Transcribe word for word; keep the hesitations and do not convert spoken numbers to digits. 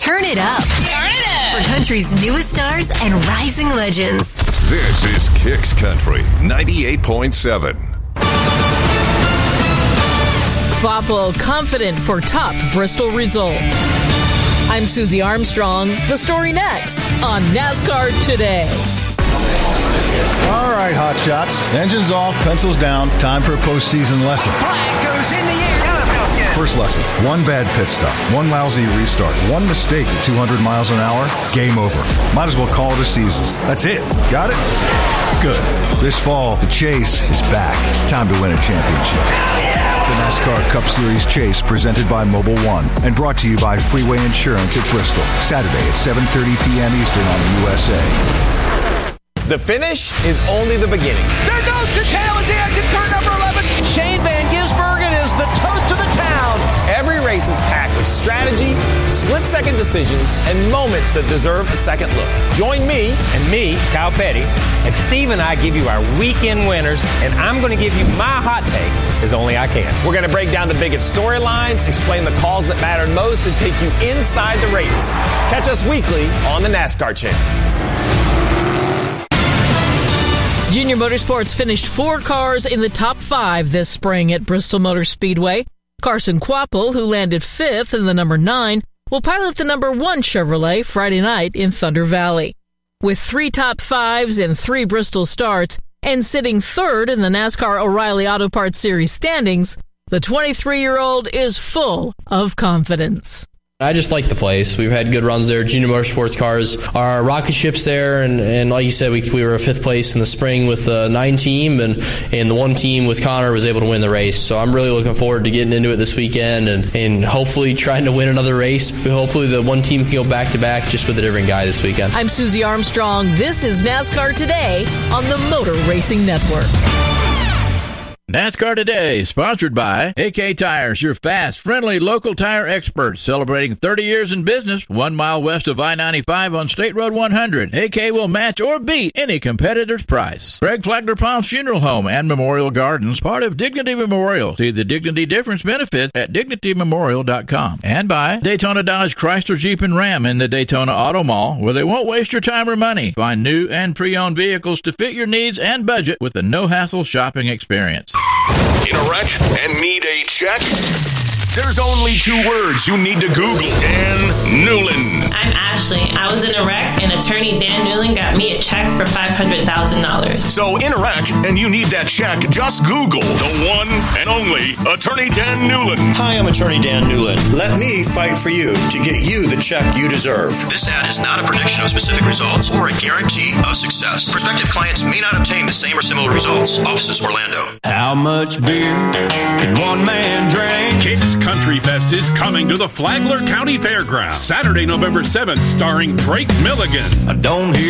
Turn it up. Turn it up. For country's newest stars and rising legends. This is Kicks Country ninety-eight point seven. Kvapil confident for top Bristol result. I'm Susie Armstrong. The story next on NASCAR Today. All right, hot shots. Engines off, pencils down. Time for a postseason lesson. Flag goes in the air. First lesson, one bad pit stop, one lousy restart, one mistake at two hundred miles an hour, game over. Might as well call it a season. That's it. Got it? Good. This fall, the chase is back. Time to win a championship. The NASCAR Cup Series Chase, presented by Mobil One and brought to you by Freeway Insurance at Bristol. Saturday at seven thirty p.m. Eastern on the U S A. The finish is only the beginning. There goes Chicale as he exits turn number eleven. Shane Van Gisbergen is the toast of the town. Every race is packed with strategy, split-second decisions, and moments that deserve a second look. Join me and me, Kyle Petty, as Steve and I give you our weekend winners, and I'm going to give you my hot take as only I can. We're going to break down the biggest storylines, explain the calls that mattered most, and take you inside the race. Catch us weekly on the NASCAR Channel. Junior Motorsports finished four cars in the top five this spring at Bristol Motor Speedway. Carson Kvapil, who landed fifth in the number nine, will pilot the number one Chevrolet Friday night in Thunder Valley. With three top fives and three Bristol starts, and sitting third in the NASCAR O'Reilly Auto Parts Series standings, the twenty-three-year-old is full of confidence. I just like the place. We've had good runs there. Junior Motorsports cars are rocket ships there, and, and like you said, we we were a fifth place in the spring with the nine team, and, and the one team with Connor was able to win the race. So I'm really looking forward to getting into it this weekend and, and hopefully trying to win another race. Hopefully the one team can go back-to-back just with a different guy this weekend. I'm Susie Armstrong. This is NASCAR Today on the Motor Racing Network. NASCAR Today, sponsored by A K Tires, your fast, friendly, local tire experts, celebrating thirty years in business, one mile west of I ninety-five on State Road one hundred. A K will match or beat any competitor's price. Greg Flagler Palms Funeral Home and Memorial Gardens, part of Dignity Memorial. See the Dignity Difference benefits at dignity memorial dot com. And by Daytona Dodge Chrysler Jeep and Ram in the Daytona Auto Mall, where they won't waste your time or money. Find new and pre-owned vehicles to fit your needs and budget with a no-hassle shopping experience. In a wreck and need a check? There's only two words you need to Google. Dan Newlin. I'm Ashley. I was in a wreck, and attorney Dan Newlin got me a check for five hundred thousand dollars. So in a wreck and you need that check, just Google the one and only attorney Dan Newlin. Hi, I'm attorney Dan Newlin. Let me fight for you to get you the check you deserve. This ad is not a prediction of specific results or a guarantee of success. Prospective clients may not obtain the same or similar results. Offices Orlando. How much beer can one man drink? Kicks Country Fest is coming to the Flagler County Fairgrounds Saturday, November seventh, starring Drake Milligan. I don't hear